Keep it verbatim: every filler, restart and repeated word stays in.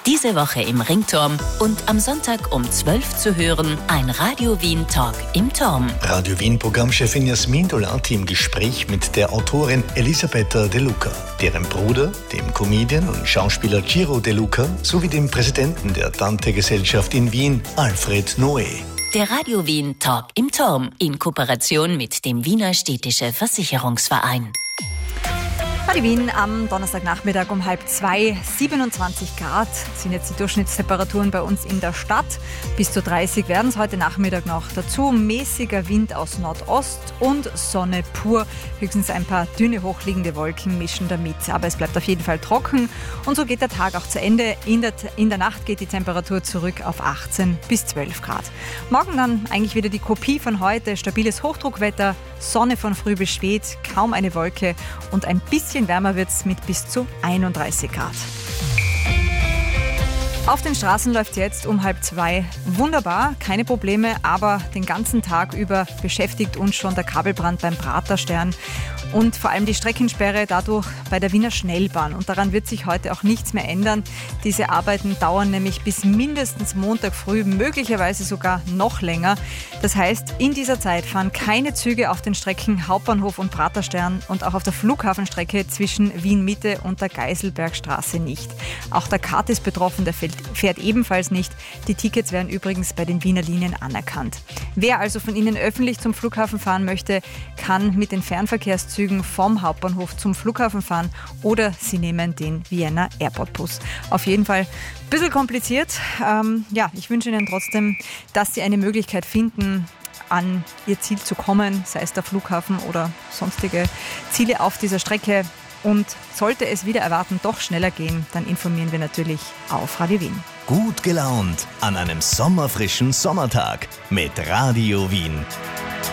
Diese Woche im Ringturm und am Sonntag um zwölf zu hören ein Radio Wien Talk im Turm. Radio Wien Programmchefin Jasmin Dolati im Gespräch mit der Autorin Elisabetta De Luca, deren Bruder, dem Comedian und Schauspieler Ciro De Luca, sowie dem Präsidenten der Dante-Gesellschaft in Wien, Alfred Noé. Der Radio Wien Talk im Turm in Kooperation mit dem Wiener Städtische Versicherungsverein. Radio Wien am Donnerstagnachmittag um halb zwei, siebenundzwanzig Grad sind jetzt die Durchschnittstemperaturen bei uns in der Stadt. Bis zu dreißig werden es heute Nachmittag noch. Dazu mäßiger Wind aus Nordost und Sonne pur. Höchstens ein paar dünne hochliegende Wolken mischen damit. Aber es bleibt auf jeden Fall trocken und so geht der Tag auch zu Ende. In der, in der Nacht geht die Temperatur zurück auf achtzehn bis zwölf Grad. Morgen dann eigentlich wieder die Kopie von heute. Stabiles Hochdruckwetter, Sonne von früh bis spät, kaum eine Wolke und ein bisschen wärmer wird es mit bis zu einunddreißig Grad. Auf den Straßen läuft jetzt um halb zwei wunderbar, keine Probleme, aber den ganzen Tag über beschäftigt uns schon der Kabelbrand beim Praterstern und vor allem die Streckensperre dadurch bei der Wiener Schnellbahn. Und daran wird sich heute auch nichts mehr ändern. Diese Arbeiten dauern nämlich bis mindestens Montag früh, möglicherweise sogar noch länger. Das heißt, in dieser Zeit fahren keine Züge auf den Strecken Hauptbahnhof und Praterstern und auch auf der Flughafenstrecke zwischen Wien-Mitte und der Geiselbergstraße nicht. Auch der K A T ist betroffen, der fällt fährt ebenfalls nicht. Die Tickets werden übrigens bei den Wiener Linien anerkannt. Wer also von Ihnen öffentlich zum Flughafen fahren möchte, kann mit den Fernverkehrszügen vom Hauptbahnhof zum Flughafen fahren oder Sie nehmen den Vienna Airport Bus. Auf jeden Fall ein bisschen kompliziert. Ähm, ja, ich wünsche Ihnen trotzdem, dass Sie eine Möglichkeit finden, an Ihr Ziel zu kommen, sei es der Flughafen oder sonstige Ziele auf dieser Strecke. Und sollte es wieder erwarten doch schneller gehen, dann informieren wir natürlich auf Radio Wien. Gut gelaunt an einem sommerfrischen Sommertag mit Radio Wien.